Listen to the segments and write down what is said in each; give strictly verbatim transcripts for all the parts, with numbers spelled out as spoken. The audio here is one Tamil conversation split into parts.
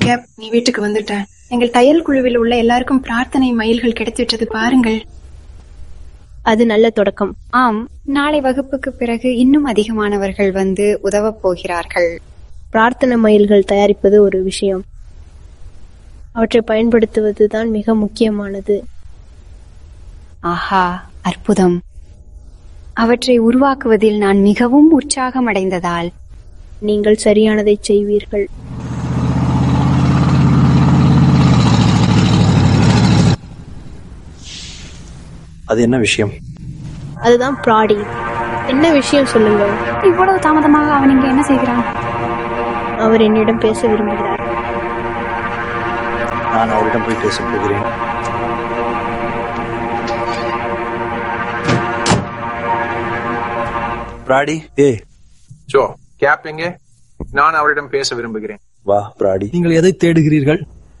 கேப், நீ வீட்டுக்கு வந்துட்ட. எங்கள் தையல் குழுவில் உள்ள எல்லாருக்கும் பிரார்த்தனை மயில்கள் கிடைத்துவிட்டது பாருங்கள். அது நல்ல தொடக்கம். ஆம், நாளை வகுப்புக்கு பிறகு இன்னும் அதிகமானவர்கள் வந்து உதவப் போகிறார்கள். பிரார்த்தனை மயில்கள் தயாரிப்பது ஒரு விஷயம், அவற்றை பயன்படுத்துவதுதான் மிக முக்கியமானது. ஆஹா, அற்புதம்! அவற்றை உருவாக்குவதில் நான் மிகவும் உற்சாகம் அடைந்ததால் நீங்கள் சரியானதை செய்வீர்கள். அது என்ன விஷயம்? அதுதான் பிராடி. என்ன விஷயம் சொல்லுங்க. இவ்வளவு தாமதமாக அவன் இங்க என்ன செய்கிறான்? அவர் என்னிடம் பேச விரும்புகிறார். நான் அவரிடம் போய் பேச போகிறேன். பிராடி, ஏ ஜோ, கேப் எங்கே? நான் அவரிடம் பேச விரும்புகிறேன். வா பிராடி. நீங்கள் எதை தேடுகிறீர்கள்?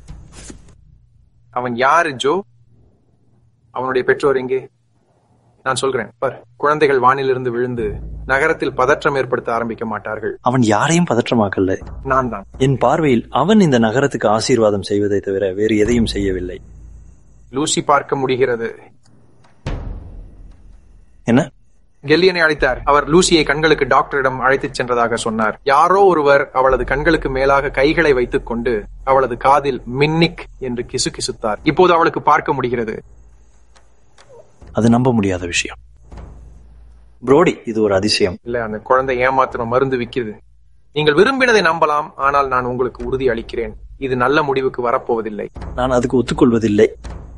அவன் யாரு ஜோ? அவனுடைய பெற்றோர் எங்கே? நான் சொல்கிறேன் பார், குழந்தைகள் வானிலிருந்து விழுந்து நகரத்தில் பதற்றம் ஏற்படுத்த ஆரம்பிக்க மாட்டார்கள். அவன் யாரையும் பதற்றமாக்கல்ல. நான் தான். என் பார்வையில் அவன் இந்த நகரத்துக்கு ஆசீர்வாதம் செய்வதை தவிர வேறு எதையும் செய்யவில்லை. லூசி பார்க்க முடிகிறது. என்ன? கெல்லியனை அழைத்தார். அவர் லூசியை கண்களுக்கு டாக்டரிடம் அழைத்துச் சென்றதாக சொன்னார். யாரோ ஒருவர் அவளது கண்களுக்கு மேலாக கைகளை வைத்துக் கொண்டு அவளது காதில் மின்னிக் என்று கிசு கிசுத்தார். இப்போது அவளுக்கு பார்க்க முடிகிறது. அது நம்ப முடியாத விஷயம். புரோடி, இது ஒரு அதிசயம். இல்ல, அந்த குழந்தை ஏமாத்திரம் மருந்து விற்கிறது. நீங்கள் விரும்பினதை நம்பலாம், ஆனால் நான் உங்களுக்கு உறுதி அளிக்கிறேன், இது நல்ல முடிவுக்கு வரப்போவதில்லை. நான் அதுக்கு ஒத்துக்கொள்வதில்லை.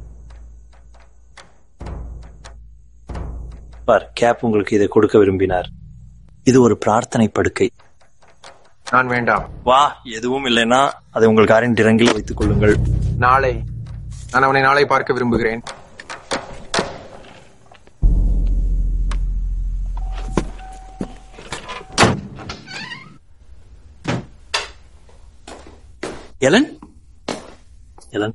பார், கேப் உங்களுக்கு இதை கொடுக்க விரும்பினார். இது ஒரு பிரார்த்தனை படுக்கை. நான் வேண்டாம். வா, எதுவும் இல்லைன்னா அதை உங்கள் காரின் டிரங்கில் வைத்துக் கொள்ளுங்கள். நாளை நான் அவனை நாளை பார்க்க விரும்புகிறேன். எலன், எலன்,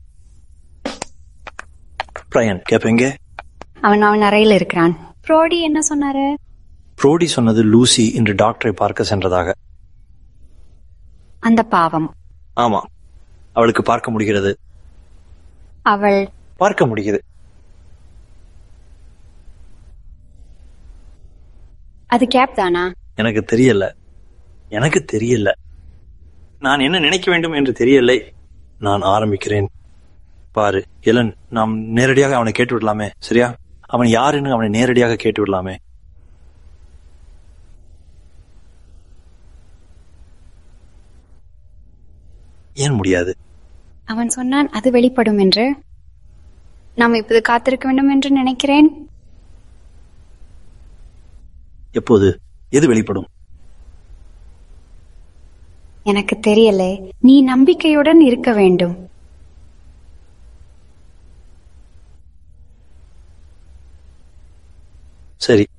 பிரையன், கேப் எங்கே? அவன் அவன் அறையில் இருக்கிறான். புரோடி என்ன சொன்னாரு? புரோடி சொன்னது லூசி இன்று டாக்டரை பார்க்க சென்றதாக. அந்த பாவம். ஆமா, அவளுக்கு பார்க்க முடிகிறது. அவள் பார்க்க முடிகிறது. அது கேப் தானா? எனக்கு தெரியல, எனக்கு தெரியல. நான் என்ன நினைக்க வேண்டும் என்று தெரியலை. நான் ஆரம்பிக்கிறேன். பாரு எலன், நாம் நேரடியாக அவனை கேட்டு விடலாமே, சரியா? அவன் யாருன்னு அவனை நேரடியாக கேட்டு விடலாமே. ஏன் முடியாது? அவன் சொன்னான் அது வெளிப்படும் என்று. நாம் இப்போது காத்திருக்க வேண்டும் என்று நினைக்கிறேன். எப்போது? எது வெளிப்படும்? எனக்கு தெரியல. நீ நம்பிக்கையுடன் இருக்க வேண்டும். சரி,